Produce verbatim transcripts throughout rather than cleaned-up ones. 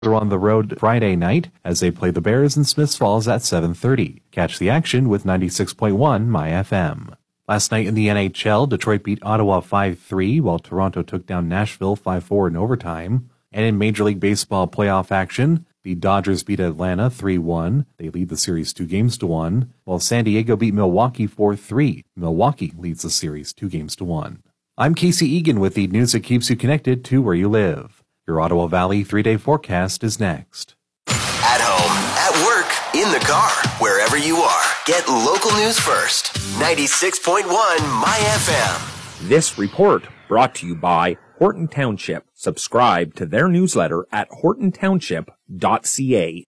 are on the road Friday night as they play the Bears in Smiths Falls at seven thirty. Catch the action with ninety-six point one My F M. Last night in the N H L, Detroit beat Ottawa five three, while Toronto took down Nashville five four in overtime. And in Major League Baseball playoff action, the Dodgers beat Atlanta three one. They lead the series two games to one, while San Diego beat Milwaukee four three. Milwaukee leads the series two games to one. I'm Casey Egan with the news that keeps you connected to where you live. Your Ottawa Valley three-day forecast is next. At home, at work, in the car, wherever you are, get local news first. ninety-six point one My F M. This report brought to you by Horton Township. Subscribe to their newsletter at horton township dot c a.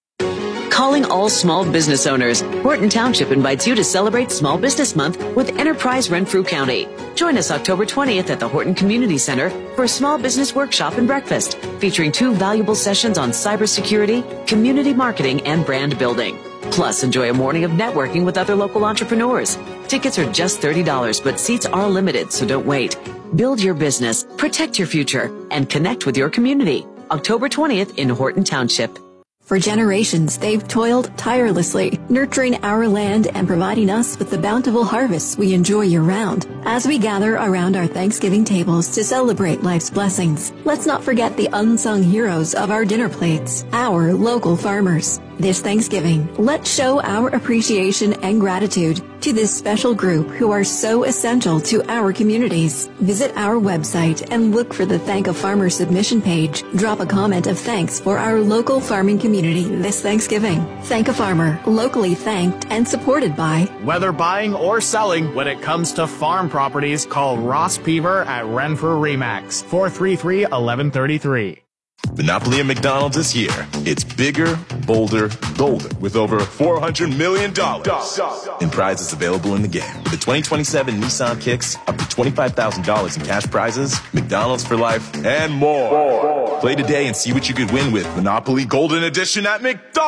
Calling all small business owners, Horton Township invites you to celebrate Small Business Month with Enterprise Renfrew County. Join us October twentieth at the Horton Community Center for a small business workshop and breakfast, featuring two valuable sessions on cybersecurity, community marketing, and brand building. Plus, enjoy a morning of networking with other local entrepreneurs. Tickets are just thirty dollars, but seats are limited, so don't wait. Build your business, protect your future, and connect with your community. October twentieth in Horton Township. For generations, they've toiled tirelessly, nurturing our land and providing us with the bountiful harvests we enjoy year-round. As we gather around our Thanksgiving tables to celebrate life's blessings, let's not forget the unsung heroes of our dinner plates, our local farmers. This Thanksgiving, let's show our appreciation and gratitude to this special group who are so essential to our communities. Visit our website and look for the Thank a Farmer submission page. Drop a comment of thanks for our local farming community this Thanksgiving. Thank a Farmer, locally thanked and supported by. Whether buying or selling, when it comes to farm properties, call Ross Peaver at Renfrew Remax, four three three, one one three three. Monopoly at McDonald's this year. It's bigger, bolder, golden, with over four hundred million dollars in prizes available in the game. With the twenty twenty-seven Nissan Kicks, up to twenty-five thousand dollars in cash prizes, McDonald's for life, and more. Play today and see what you could win with Monopoly Golden Edition at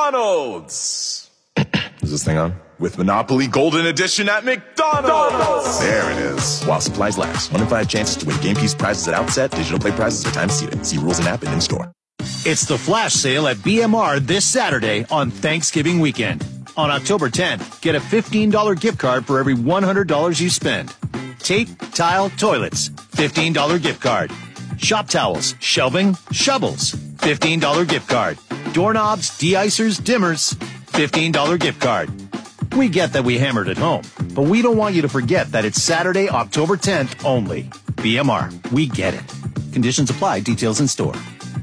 McDonald's. Is this thing on? With Monopoly Golden Edition at McDonald's. There it is. While supplies last. One in five chances to win game piece prizes at outset. Digital play prizes are time seated. See rules and app and in store. It's the flash sale at B M R this Saturday on Thanksgiving weekend. On October tenth, get a fifteen dollars gift card for every one hundred dollars you spend. Tape, tile, toilets, fifteen dollars gift card. Shop towels, shelving, shovels, fifteen dollars gift card. Doorknobs, de-icers, dimmers, fifteen dollars gift card. We get that we hammered at home, but we don't want you to forget that it's Saturday, October tenth only. B M R, we get it. Conditions apply. Details in store.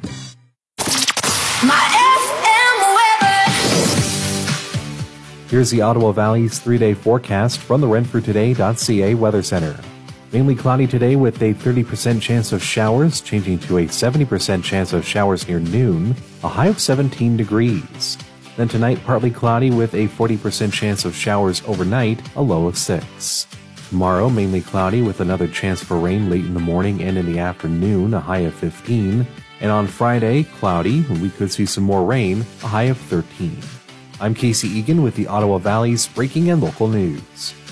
My F M weather. Here's the Ottawa Valley's three-day forecast from the renfrew today dot c a Weather Center. Mainly cloudy today with a thirty percent chance of showers, changing to a seventy percent chance of showers near noon, a high of seventeen degrees. Then tonight, partly cloudy with a forty percent chance of showers overnight, a low of six. Tomorrow, mainly cloudy with another chance for rain late in the morning and in the afternoon, a high of fifteen. And on Friday, cloudy, we could see some more rain, a high of thirteen. I'm Casey Egan with the Ottawa Valley's breaking and local news.